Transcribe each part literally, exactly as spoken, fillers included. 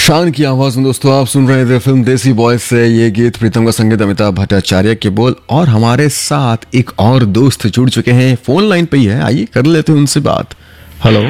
शान की आवाज में दोस्तों आप सुन रहे थे फिल्म देसी बॉय से ये गीत। प्रीतम का संगीत, अमिताभ भट्टाचार्य के बोल। और हमारे साथ एक और दोस्त जुड़ चुके हैं, फोन लाइन पे ही है, आइए कर लेते हैं उनसे बात। हेलो,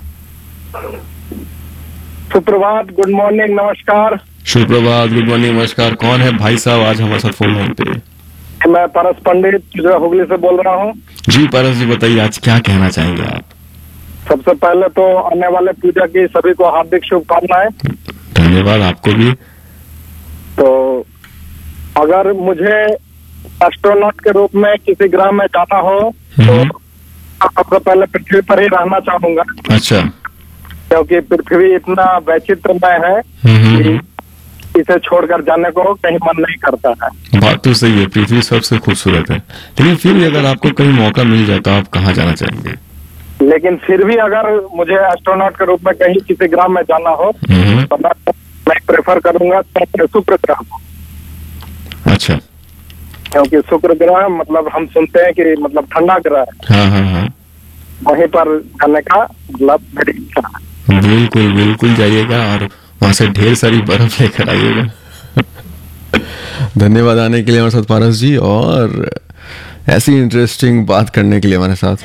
सुप्रभात, गुड मॉर्निंग, नमस्कार। सुप्रभात, गुड मॉर्निंग, नमस्कार। कौन है भाई साहब आज हमारे साथ फोन लाइन पे? मैं परस पंडित जो हुगली से बोल रहा हूँ। जी परस जी, बताइए आज क्या कहना चाहेंगे आप? सबसे पहले तो आने वाले पूजा की सभी को हार्दिक शुभकामनाएं। धन्यवाद, आपको भी। तो अगर मुझे एस्ट्रोनॉट के रूप में किसी ग्रह में जाना हो तो सबसे पहले पृथ्वी पर ही रहना चाहूंगा। अच्छा। क्योंकि पृथ्वी इतना वैचित्रमय है कि इसे छोड़कर जाने को कहीं मन नहीं करता है। बात तो सही है, पृथ्वी सबसे खूबसूरत है, लेकिन फिर भी अगर आपको कहीं मौका मिल जाए तो आप कहाँ जाना चाहेंगे? लेकिन फिर भी अगर मुझे एस्ट्रोनॉट के रूप में कहीं किसी ग्रह में जाना हो तो मैं प्रेफर करूंगा शुक्र ग्रह को। अच्छा। क्योंकि शुक्र ग्रह मतलब हम सुनते हैं कि मतलब ठंडा ग्रह है। हाँ हाँ हाँ, वहीं पर जाने का मतलब मेरी इच्छा है। बिल्कुल बिल्कुल जाइएगा और वहां से ढेर सारी बर्फ लेकर आइएगा। धन्यवाद आने के लिए हमारे साथ पारस जी, और ऐसी इंटरेस्टिंग बात करने के लिए हमारे साथ।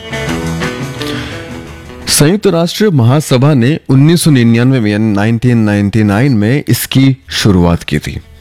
संयुक्त राष्ट्र महासभा ने उन्नीस सौ निन्यानवे में यानी उन्नीस सौ निन्यानवे में इसकी शुरुआत की थी।